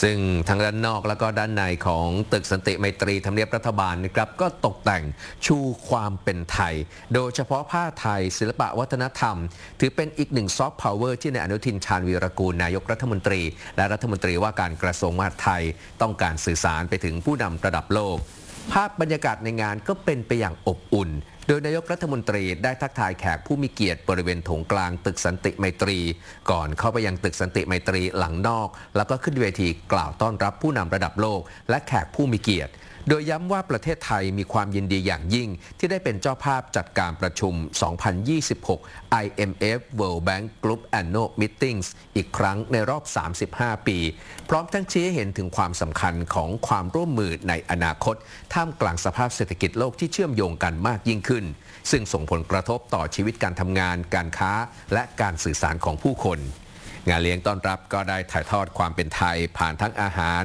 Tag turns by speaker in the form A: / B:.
A: ซึ่งทั้งด้านนอกแล้วก็ด้านในของตึกสันติไมตรีทำเนียบรัฐบาลนะครับก็ตกแต่งชูความเป็นไทยโดยเฉพาะผ้าไทยศิลปะวัฒนธรรมถือเป็นอีกหนึ่งซอฟต์พาวเวอร์ที่นายอนุทินชาญวีรกูลนายกรัฐมนตรีและรัฐมนตรีว่าการกระทรวงมหาดไทยต้องการสื่อสารไปถึงผู้นำระดับโลกภาพบรรยากาศในงานก็เป็นไปอย่างอบอุ่นโดยนายกรัฐมนตรีได้ทักทายแขกผู้มีเกียรติบริเวณโถงกลางตึกสันติไมตรีก่อนเข้าไปยังตึกสันติไมตรีหลังนอกแล้วก็ขึ้นเวทีกล่าวต้อนรับผู้นำระดับโลกและแขกผู้มีเกียรติโดยย้ำว่าประเทศไทยมีความยินดีอย่างยิ่งที่ได้เป็นเจ้าภาพจัดการประชุม 2026 IMF World Bank Group Annual Meetings อีกครั้งในรอบ 35 ปี พร้อมทั้งชี้ให้เห็นถึงความสำคัญของความร่วมมือในอนาคตท่ามกลางสภาพเศรษฐกิจโลกที่เชื่อมโยงกันมากยิ่งขึ้นซึ่งส่งผลกระทบต่อชีวิตการทำงานการค้าและการสื่อสารของผู้คนงานเลี้ยงต้อนรับก็ได้ถ่ายทอดความเป็นไทยผ่านทั้งอาหาร